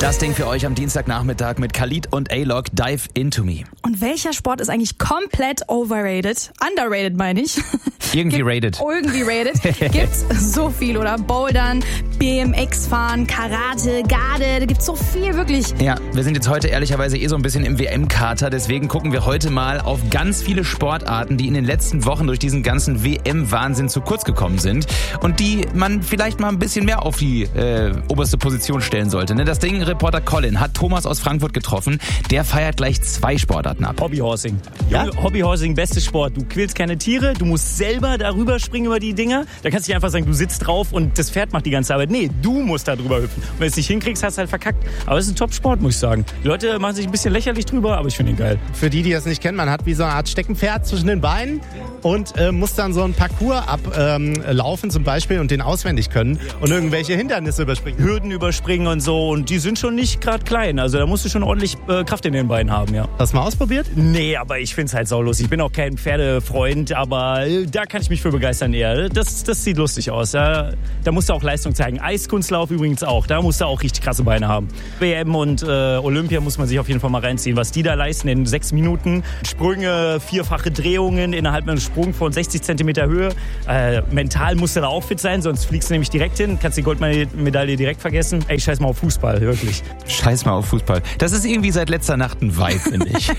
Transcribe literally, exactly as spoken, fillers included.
Das Ding für euch am Dienstagnachmittag mit Khalid und A-Log, Dive Into Me. Und welcher Sport ist eigentlich komplett overrated? Underrated meine ich. Irgendwie rated. Irgendwie rated. Gibt's so viel, oder? Bouldern, B M X fahren, Karate, Garde, da gibt's so viel, wirklich. Ja, wir sind jetzt heute ehrlicherweise eh so ein bisschen im W M-Kater, deswegen gucken wir heute mal auf ganz viele Sportarten, die in den letzten Wochen durch diesen ganzen W M-Wahnsinn zu kurz gekommen sind und die man vielleicht mal ein bisschen mehr auf die äh, oberste Position stellen sollte. Ne? Das Ding, Reporter Colin hat Thomas aus Frankfurt getroffen, der feiert gleich zwei Sportarten ab. Hobbyhorsing. Ja? Hobbyhorsing, bestes Sport. Du quälst keine Tiere, du musst selber darüber springen über die Dinger. Da kannst du nicht einfach sagen, du sitzt drauf und das Pferd macht die ganze Arbeit. Nee, du musst da drüber hüpfen. Und wenn du es nicht hinkriegst, hast du halt verkackt. Aber es ist ein Top-Sport, muss ich sagen. Die Leute machen sich ein bisschen lächerlich drüber, aber ich finde ihn geil. Für die, die das nicht kennen, man hat wie so eine Art Steckenpferd zwischen den Beinen und äh, muss dann so einen Parcours ablaufen ähm, zum Beispiel und den auswendig können und irgendwelche Hindernisse überspringen. Hürden überspringen und so, und die sind schon nicht gerade klein. Also da musst du schon ordentlich äh, Kraft in den Beinen haben, ja. Hast du mal ausprobiert? Nee, aber ich find's halt saulustig. Ich bin auch kein Pferdefreund, aber äh, da kann ich mich für begeistern eher. Das, das sieht lustig aus. Da, da musst du auch Leistung zeigen. Eiskunstlauf übrigens auch. Da musst du auch richtig krasse Beine haben. W M und äh, Olympia muss man sich auf jeden Fall mal reinziehen. Was die da leisten in sechs Minuten. Sprünge, vierfache Drehungen innerhalb eines Sprung von sechzig Zentimeter Höhe. Äh, mental musst du da auch fit sein, sonst fliegst du nämlich direkt hin. Kannst die Goldmedaille direkt vergessen. Ey, scheiß mal auf Fußball, wirklich. Scheiß mal auf Fußball. Das ist irgendwie seit letzter Nacht ein Vibe, finde ich.